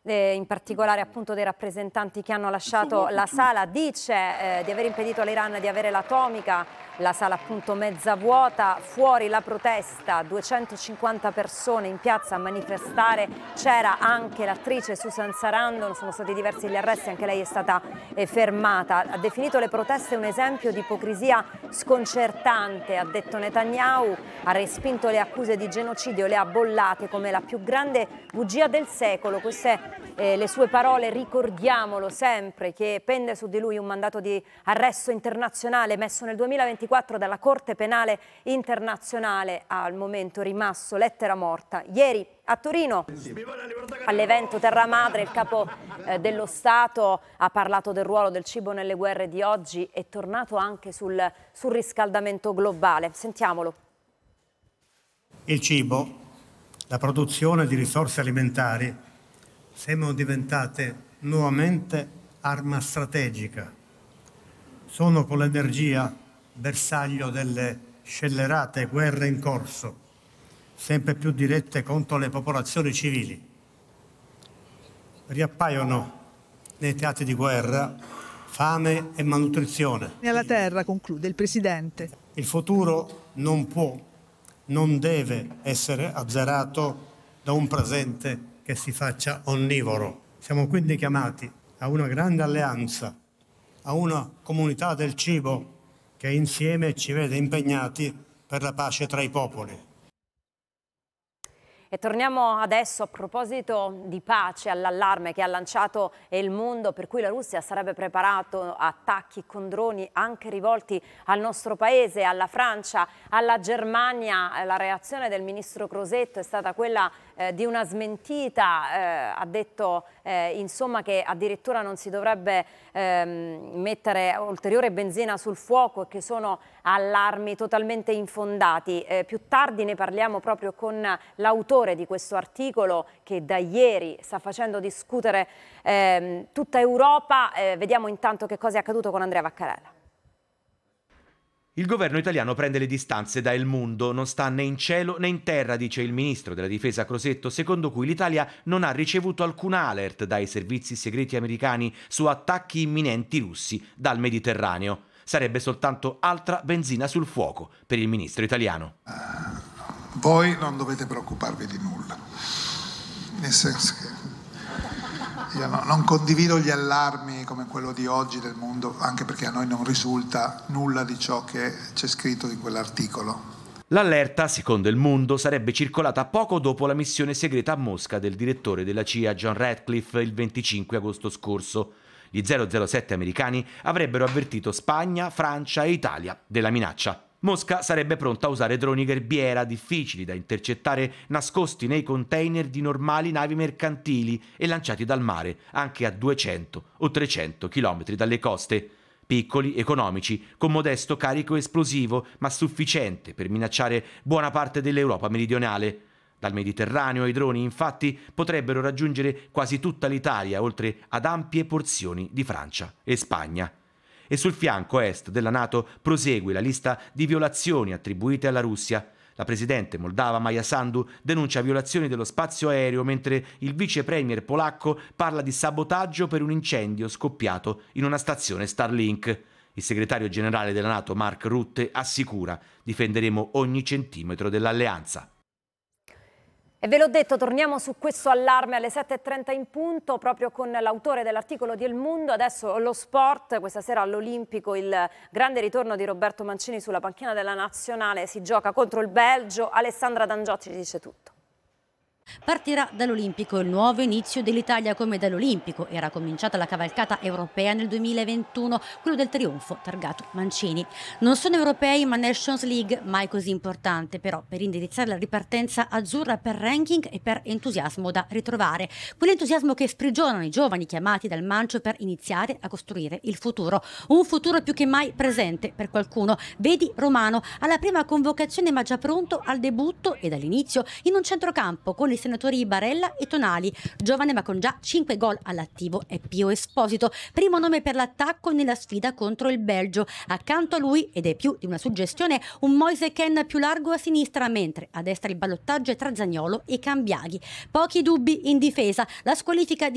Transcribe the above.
in particolare appunto dei rappresentanti che hanno lasciato la sala, dice di aver impedito all'Iran di avere l'atomica, la sala appunto mezza vuota, fuori la protesta, 250 persone in piazza a manifestare, c'era anche l'attrice Susan Sarandon, sono stati diversi gli arresti, anche lei è stata fermata. Ha definito le proteste un esempio di ipocrisia sconcertante, ha detto Netanyahu, ha respinto le accuse di genocidio, le ha bollate come la più grande bugia del secolo. Queste le sue parole, ricordiamolo sempre che pende su di lui un mandato di arresto internazionale emesso nel 2024 dalla Corte Penale Internazionale, al momento rimasto lettera morta. Ieri a Torino, all'evento Terra Madre, il capo dello Stato ha parlato del ruolo del cibo nelle guerre di oggi, è tornato anche sul riscaldamento globale. Sentiamolo. Il cibo, la produzione di risorse alimentari sembrano diventate nuovamente arma strategica. Sono con l'energia bersaglio delle scellerate guerre in corso, sempre più dirette contro le popolazioni civili. Riappaiono nei teatri di guerra fame e malnutrizione. Nella terra, conclude il Presidente. Il futuro non può, non deve essere azzerato da un presente che si faccia onnivoro. Siamo quindi chiamati a una grande alleanza, a una comunità del cibo che insieme ci vede impegnati per la pace tra i popoli. E torniamo adesso a proposito di pace, all'allarme che ha lanciato il mondo, per cui la Russia sarebbe preparato a attacchi con droni anche rivolti al nostro paese, alla Francia, alla Germania. La reazione del ministro Crosetto è stata quella di una smentita, ha detto insomma che addirittura non si dovrebbe mettere ulteriore benzina sul fuoco e che sono allarmi totalmente infondati. Più tardi ne parliamo proprio con l'autore di questo articolo che da ieri sta facendo discutere tutta Europa. Vediamo intanto che cosa è accaduto con Andrea Vaccarella. Il governo italiano prende le distanze da El Mundo, non sta né in cielo né in terra, dice il ministro della difesa Crosetto, secondo cui l'Italia non ha ricevuto alcun alert dai servizi segreti americani su attacchi imminenti russi dal Mediterraneo. Sarebbe soltanto altra benzina sul fuoco per il ministro italiano. Voi non dovete preoccuparvi di nulla, nel senso che io non condivido gli allarmi come quello di oggi del Mondo, anche perché a noi non risulta nulla di ciò che c'è scritto in quell'articolo. L'allerta, secondo Il Mundo, sarebbe circolata poco dopo la missione segreta a Mosca del direttore della CIA John Ratcliffe il 25 agosto scorso. Gli 007 americani avrebbero avvertito Spagna, Francia e Italia della minaccia. Mosca sarebbe pronta a usare droni Gherbiera difficili da intercettare, nascosti nei container di normali navi mercantili e lanciati dal mare anche a 200 o 300 chilometri dalle coste. Piccoli, economici, con modesto carico esplosivo, ma sufficiente per minacciare buona parte dell'Europa meridionale. Dal Mediterraneo i droni, infatti, potrebbero raggiungere quasi tutta l'Italia, oltre ad ampie porzioni di Francia e Spagna. E sul fianco est della NATO prosegue la lista di violazioni attribuite alla Russia. La presidente moldava Maia Sandu denuncia violazioni dello spazio aereo, mentre il vice premier polacco parla di sabotaggio per un incendio scoppiato in una stazione Starlink. Il segretario generale della NATO Mark Rutte assicura: difenderemo ogni centimetro dell'alleanza. E ve l'ho detto, torniamo su questo allarme alle 7:30 in punto, proprio con l'autore dell'articolo di El Mundo. Adesso lo sport, questa sera all'Olimpico il grande ritorno di Roberto Mancini sulla panchina della Nazionale, si gioca contro il Belgio. Alessandra D'Angiotti ci dice tutto. Partirà dall'Olimpico il nuovo inizio dell'Italia come dall'Olimpico. Era cominciata la cavalcata europea nel 2021, quello del trionfo targato Mancini. Non sono europei ma Nations League, mai così importante però per indirizzare la ripartenza azzurra per ranking e per entusiasmo da ritrovare. Quell'entusiasmo che sprigionano i giovani chiamati dal Mancio per iniziare a costruire il futuro. Un futuro più che mai presente per qualcuno. Vedi Romano, alla prima convocazione ma già pronto al debutto e dall'inizio in un centrocampo con i senatori Barella e Tonali. Giovane ma con già 5 gol all'attivo è Pio Esposito, primo nome per l'attacco nella sfida contro il Belgio. Accanto a lui, ed è più di una suggestione, un Moise Kean più largo a sinistra, mentre a destra il ballottaggio è tra Zaniolo e Cambiaghi. Pochi dubbi in difesa, la squalifica di